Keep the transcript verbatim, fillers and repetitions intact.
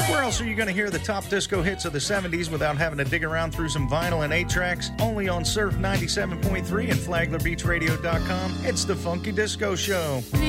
Where else are you going to hear the top disco hits of the seventies without having to dig around through some vinyl and eight tracks? Only on Surf ninety-seven point three and Flagler Beach Radio dot com. It's the Funky Disco Show.